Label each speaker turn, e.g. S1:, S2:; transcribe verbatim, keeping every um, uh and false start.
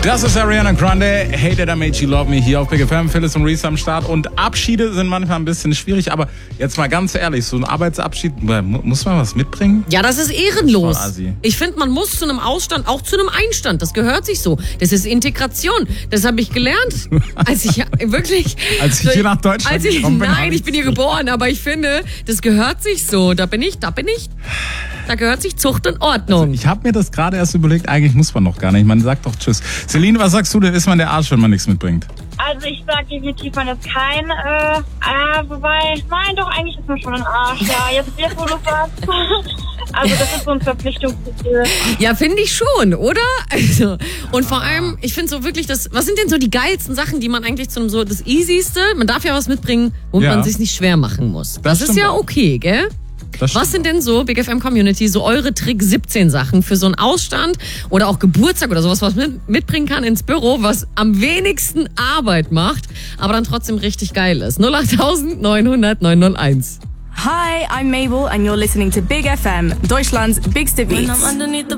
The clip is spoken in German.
S1: Das ist Ariana Grande, Hey That I Made You Love Me, hier auf Big F M, Phyllis und Reese am Start. Und Abschiede sind manchmal ein bisschen schwierig, aber jetzt mal ganz ehrlich, so ein Arbeitsabschied, muss man was mitbringen?
S2: Ja, das ist ehrenlos.
S1: Das ist
S2: ich finde, man muss zu einem Ausstand, auch zu einem Einstand, das gehört sich so. Das ist Integration, das habe ich gelernt, als ich wirklich...
S1: als ich hier nach Deutschland
S2: als ich,
S1: gekommen bin.
S2: Nein, ich bin hier geboren, aber ich finde, das gehört sich so. Da bin ich, da bin ich... Da gehört sich Zucht und Ordnung.
S1: Also ich habe mir das gerade erst überlegt, eigentlich muss man noch gar nicht. Man sagt doch Tschüss. Celine, was sagst du denn, ist man der Arsch, wenn man nichts mitbringt?
S3: Also ich sag definitiv, man ist kein, äh, äh, wobei, nein, doch, eigentlich ist man schon ein Arsch. Ja, jetzt, jetzt wo du sagst. Also das ist so ein Verpflichtungsgefühl.
S2: Ja, finde ich schon, oder? Also, und vor allem, ich finde so wirklich, das, was sind denn so die geilsten Sachen, die man eigentlich zu einem so, das Easyste, man darf ja was mitbringen, wo
S1: Ja.
S2: man sich nicht schwer machen muss.
S1: Das
S2: Das, ist
S1: stimmt
S2: ja
S1: auch.
S2: okay, gell?
S1: Das
S2: Was sind denn so, Big F M Community, so eure Trick siebzehn Sachen für so einen Ausstand oder auch Geburtstag oder sowas, was man mitbringen kann ins Büro, was am wenigsten Arbeit macht, aber dann trotzdem richtig geil ist? null acht neun null null neun null eins.
S4: Hi, I'm Mabel and you're listening to Big F M, Deutschland's bigste Beats.